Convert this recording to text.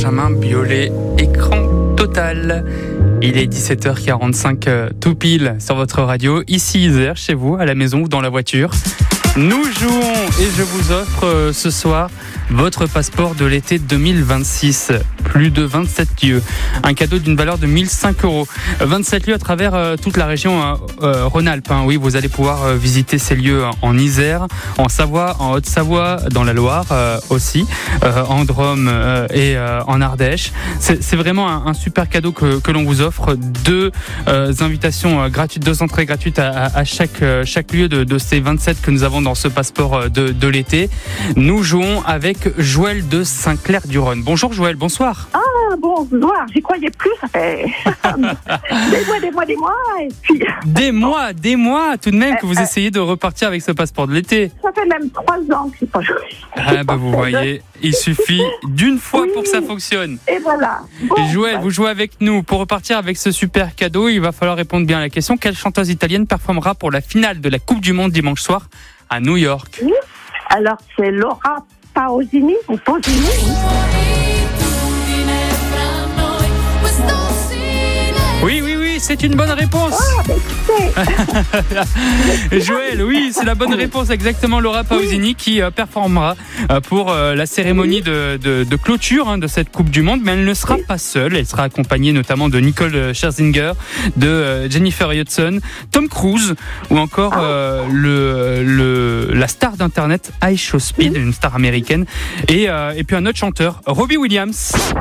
Benjamin Biolay, écran total. Il est 17h45 tout pile sur votre radio, ici Isère, chez vous, à la maison ou dans la voiture. Nous jouons et je vous offre ce soir votre passeport de l'été 2026. Plus de 27 lieux. Un cadeau d'une valeur de 1005 €. 27 lieux à travers toute la région Rhône-Alpes. Oui, vous allez pouvoir visiter ces lieux en Isère, en Savoie, en Haute-Savoie, dans la Loire aussi, en Drôme et en Ardèche. C'est vraiment un super cadeau que l'on vous offre. Deux invitations gratuites, 2 entrées gratuites à chaque lieu de ces 27 que nous avons dans ce passeport de l'été. Nous jouons avec Joël de Saint-Clair-du-Rhône. Bonjour Joël, bonsoir. Ah, bonsoir, j'y croyais plus, ça fait des mois, et puis... Des mois tout de même que vous essayez de repartir avec ce passeport de l'été. Ça fait même 3 ans que je n'ai pas joué. Ah bah vous voyez, il suffit d'une fois pour que ça fonctionne. Et voilà. Joël, vous jouez avec nous. Pour repartir avec ce super cadeau, il va falloir répondre bien à la question. Quelle chanteuse italienne performera pour la finale de la Coupe du Monde dimanche soir à New York? Oui. Alors, c'est Laura Pausini ou Pausini. Oui, c'est une bonne réponse. Joël, oui, c'est la bonne réponse, exactement. Laura Pausini qui performera pour la cérémonie de clôture de cette Coupe du Monde, mais elle ne sera pas seule. Elle sera accompagnée notamment de Nicole Scherzinger, de Jennifer Hudson, Tom Cruise ou encore la star d'internet iShowSpeed, une star américaine, et puis un autre chanteur, Robbie Williams.